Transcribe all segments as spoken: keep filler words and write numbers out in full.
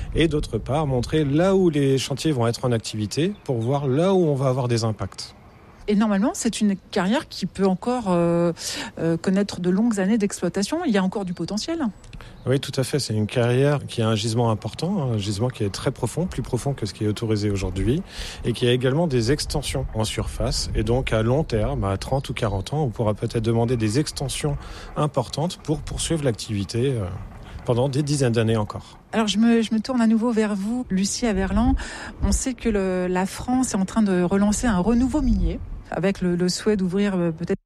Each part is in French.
et d'autre part montrer là où les chantiers vont être en activité pour voir là où on va avoir des impacts. Et normalement, c'est une carrière qui peut encore euh, euh, connaître de longues années d'exploitation. Il y a encore du potentiel. Oui, tout à fait. C'est une carrière qui a un gisement important, un gisement qui est très profond, plus profond que ce qui est autorisé aujourd'hui, et qui a également des extensions en surface. Et donc, à long terme, à trente ou quarante ans, on pourra peut-être demander des extensions importantes pour poursuivre l'activité euh, pendant des dizaines d'années encore. Alors je me, je me tourne à nouveau vers vous, Lucie Averland. On sait que le, la France est en train de relancer un renouveau minier, avec le, le souhait d'ouvrir euh, peut-être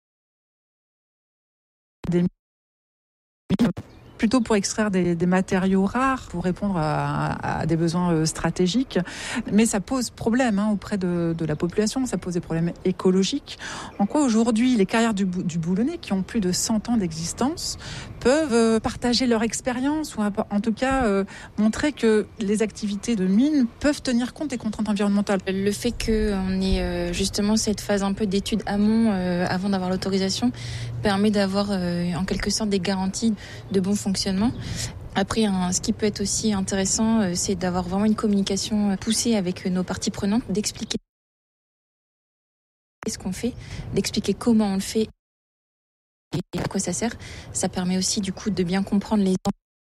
des mines plutôt pour extraire des, des matériaux rares, pour répondre à, à des besoins stratégiques. Mais ça pose problème hein, auprès de, de la population, ça pose des problèmes écologiques. En quoi aujourd'hui les carrières du, du Boulonnais, qui ont plus de cent ans d'existence, peuvent partager leur expérience, ou en tout cas euh, montrer que les activités de mine peuvent tenir compte des contraintes environnementales. Le fait qu'on ait justement cette phase un peu d'étude amont euh, avant d'avoir l'autorisation permet d'avoir euh, en quelque sorte des garanties de bon fonctionnement. Après, un, ce qui peut être aussi intéressant, euh, c'est d'avoir vraiment une communication poussée avec nos parties prenantes, d'expliquer ce qu'on fait, d'expliquer comment on le fait et à quoi ça sert. Ça permet aussi du coup de bien comprendre les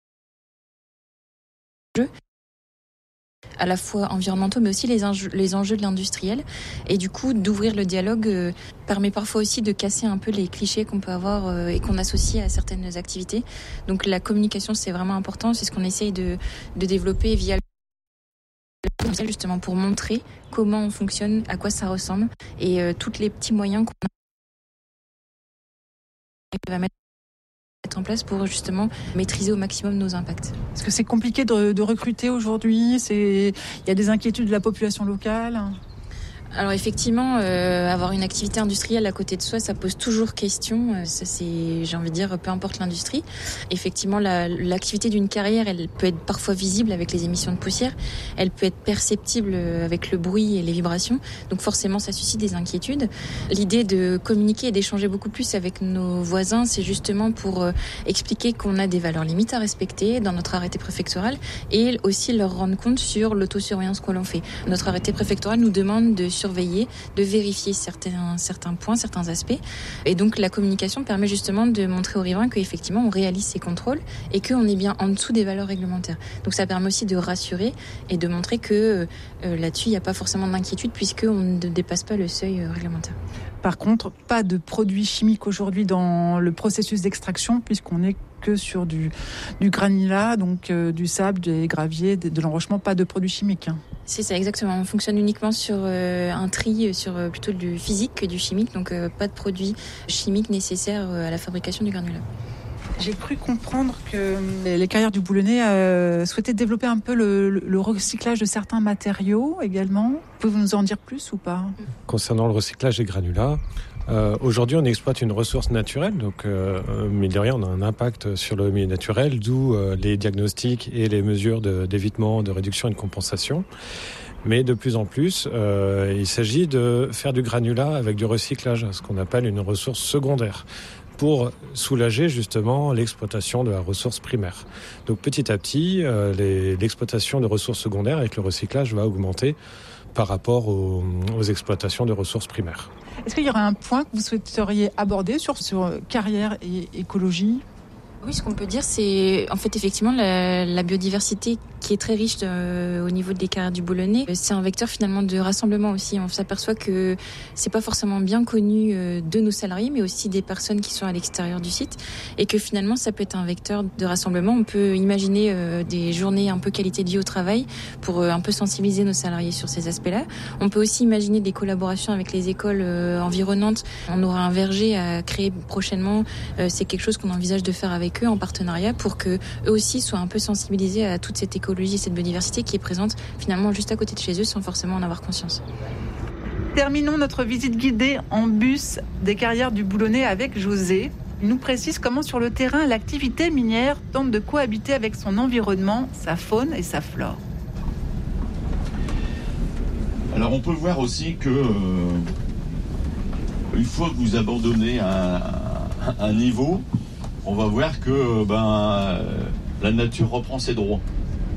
enjeux, à la fois environnementaux, mais aussi les enjeux, les enjeux de l'industriel. Et du coup, d'ouvrir le dialogue euh, permet parfois aussi de casser un peu les clichés qu'on peut avoir euh, et qu'on associe à certaines activités. Donc la communication, c'est vraiment important. C'est ce qu'on essaye de, de développer via le justement pour montrer comment on fonctionne, à quoi ça ressemble et euh, tous les petits moyens qu'on va mettre en place pour justement maîtriser au maximum nos impacts. Est-ce que c'est compliqué de, de recruter aujourd'hui ? C'est... Il y a des inquiétudes de la population locale ? Alors effectivement, euh, avoir une activité industrielle à côté de soi, ça pose toujours question. Ça, c'est, j'ai envie de dire, peu importe l'industrie. Effectivement, la, l'activité d'une carrière, elle peut être parfois visible avec les émissions de poussière. Elle peut être perceptible avec le bruit et les vibrations. Donc forcément, ça suscite des inquiétudes. L'idée de communiquer et d'échanger beaucoup plus avec nos voisins, c'est justement pour euh, expliquer qu'on a des valeurs limites à respecter dans notre arrêté préfectoral et aussi leur rendre compte sur l'autosurveillance que l'on fait. Notre arrêté préfectoral nous demande de surveiller, de vérifier certains, certains points, certains aspects. Et donc la communication permet justement de montrer aux riverains qu'effectivement on réalise ces contrôles et qu'on est bien en dessous des valeurs réglementaires. Donc ça permet aussi de rassurer et de montrer que euh, là-dessus il n'y a pas forcément d'inquiétude puisqu'on ne dépasse pas le seuil euh, réglementaire. Par contre, pas de produits chimiques aujourd'hui dans le processus d'extraction puisqu'on est que sur du, du granulat, donc euh, du sable, des graviers, de, de l'enrochement, pas de produits chimiques. Hein. C'est ça, exactement. On fonctionne uniquement sur euh, un tri, sur euh, plutôt du physique que du chimique, donc euh, pas de produits chimiques nécessaires euh, à la fabrication du granulat. J'ai cru comprendre que les carrières du Boulonnais euh, souhaitaient développer un peu le, le recyclage de certains matériaux également. Pouvez-vous nous en dire plus ou pas ? Concernant le recyclage des granulats, euh, aujourd'hui on exploite une ressource naturelle, donc euh, mine de rien on a un impact sur le milieu naturel, d'où euh, les diagnostics et les mesures de, d'évitement, de réduction et de compensation. Mais de plus en plus, euh, il s'agit de faire du granulat avec du recyclage, ce qu'on appelle une ressource secondaire, pour soulager justement l'exploitation de la ressource primaire. Donc petit à petit, euh, les, l'exploitation de ressources secondaires avec le recyclage va augmenter par rapport aux, aux exploitations de ressources primaires. Est-ce qu'il y aurait un point que vous souhaiteriez aborder sur, sur carrière et écologie ? Oui, ce qu'on peut dire, c'est en fait effectivement la, la biodiversité qui est très riche euh, au niveau des carrières du Boulonnais. C'est un vecteur finalement de rassemblement aussi. On s'aperçoit que c'est pas forcément bien connu euh, de nos salariés, mais aussi des personnes qui sont à l'extérieur du site, et que finalement ça peut être un vecteur de rassemblement. On peut imaginer euh, des journées un peu qualité de vie au travail pour euh, un peu sensibiliser nos salariés sur ces aspects-là. On peut aussi imaginer des collaborations avec les écoles euh, environnantes. On aura un verger à créer prochainement. Euh, c'est quelque chose qu'on envisage de faire avec eux en partenariat pour que eux aussi soient un peu sensibilisés à toute cette écologie, cette biodiversité qui est présente finalement juste à côté de chez eux sans forcément en avoir conscience. Terminons notre visite guidée en bus des carrières du Boulonnais avec José. Il nous précise comment sur le terrain l'activité minière tente de cohabiter avec son environnement, sa faune et sa flore. Alors on peut voir aussi que euh, une fois que vous abandonnez un, un niveau, on va voir que ben, euh, la nature reprend ses droits.